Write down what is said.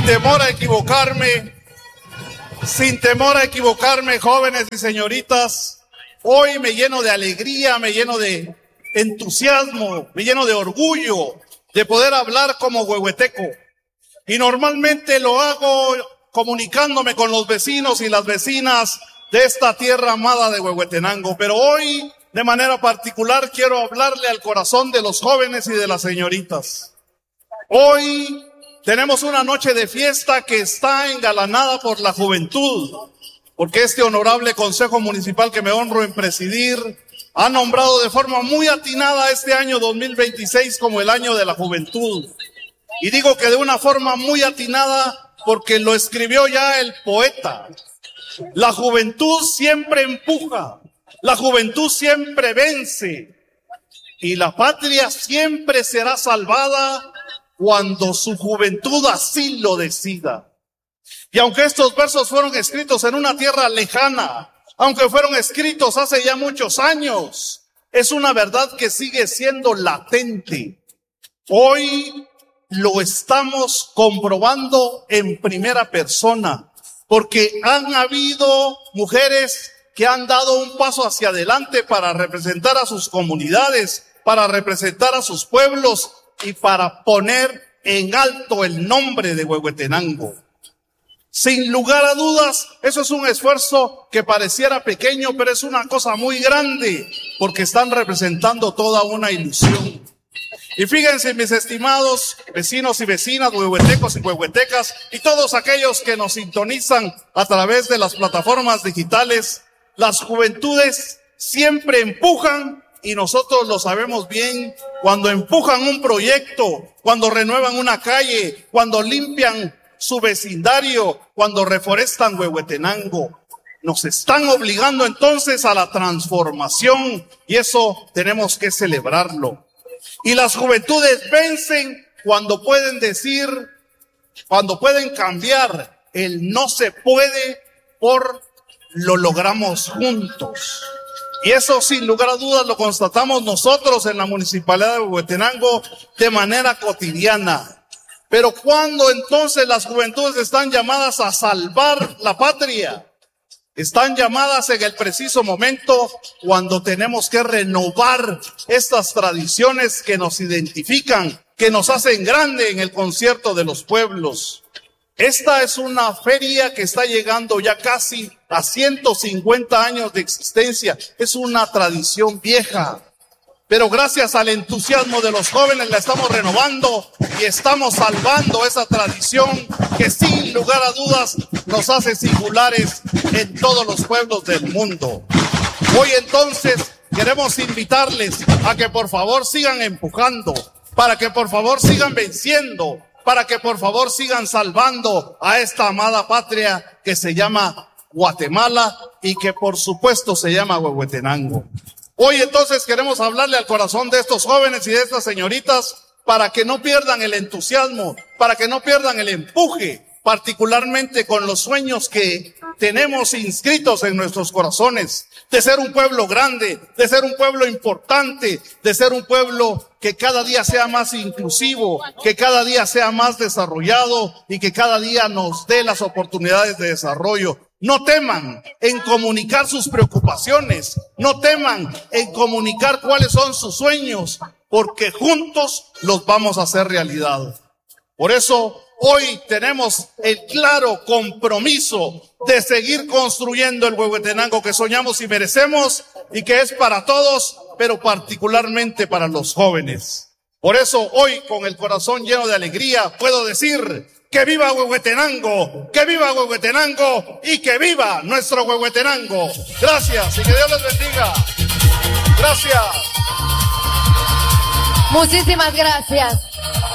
temor a equivocarme, jóvenes y señoritas, hoy me lleno de alegría, me lleno de entusiasmo, me lleno de orgullo de poder hablar como huehueteco. Y normalmente lo hago comunicándome con los vecinos y las vecinas de esta tierra amada de Huehuetenango. Pero hoy, de manera particular, quiero hablarle al corazón de los jóvenes y de las señoritas. Hoy tenemos una noche de fiesta que está engalanada por la juventud, porque este honorable Consejo Municipal que me honro en presidir ha nombrado de forma muy atinada este año 2026 como el año de la juventud. Y digo que de una forma muy atinada porque lo escribió ya el poeta. La juventud siempre empuja, la juventud siempre vence y la patria siempre será salvada cuando su juventud así lo decida. Y aunque estos versos fueron escritos en una tierra lejana, aunque fueron escritos hace ya muchos años, es una verdad que sigue siendo latente. Hoy lo estamos comprobando en primera persona, porque han habido mujeres que han dado un paso hacia adelante para representar a sus comunidades, para representar a sus pueblos y para poner en alto el nombre de Huehuetenango. Sin lugar a dudas, eso es un esfuerzo que pareciera pequeño, pero es una cosa muy grande, porque están representando toda una ilusión. Y fíjense, mis estimados vecinos y vecinas, huehuetecos y huehuetecas, y todos aquellos que nos sintonizan a través de las plataformas digitales, las juventudes siempre empujan, y nosotros lo sabemos bien, cuando empujan un proyecto, cuando renuevan una calle, cuando limpian su vecindario, cuando reforestan Huehuetenango. Nos están obligando entonces a la transformación, y eso tenemos que celebrarlo. Y las juventudes vencen cuando pueden decir, cuando pueden cambiar el no se puede por lo logramos juntos. Y eso sin lugar a dudas lo constatamos nosotros en la Municipalidad de Huehuetenango de manera cotidiana. Pero ¿cuándo entonces las juventudes están llamadas a salvar la patria? Están llamadas en el preciso momento cuando tenemos que renovar estas tradiciones que nos identifican, que nos hacen grande en el concierto de los pueblos. Esta es una feria que está llegando ya casi a 150 años de existencia. Es una tradición vieja. Pero gracias al entusiasmo de los jóvenes la estamos renovando y estamos salvando esa tradición que sin lugar a dudas nos hace singulares en todos los pueblos del mundo. Hoy entonces queremos invitarles a que por favor sigan empujando, para que por favor sigan venciendo, para que por favor sigan salvando a esta amada patria que se llama Guatemala y que por supuesto se llama Huehuetenango. Hoy entonces queremos hablarle al corazón de estos jóvenes y de estas señoritas para que no pierdan el entusiasmo, para que no pierdan el empuje, particularmente con los sueños que tenemos inscritos en nuestros corazones, de ser un pueblo grande, de ser un pueblo importante, de ser un pueblo que cada día sea más inclusivo, que cada día sea más desarrollado y que cada día nos dé las oportunidades de desarrollo. No teman en comunicar sus preocupaciones, no teman en comunicar cuáles son sus sueños, porque juntos los vamos a hacer realidad. Por eso hoy tenemos el claro compromiso de seguir construyendo el Huehuetenango que soñamos y merecemos y que es para todos, pero particularmente para los jóvenes. Por eso hoy, con el corazón lleno de alegría, puedo decir: ¡que viva Huehuetenango! ¡Que viva Huehuetenango! ¡Y que viva nuestro Huehuetenango! Gracias y que Dios les bendiga. Gracias. Muchísimas gracias.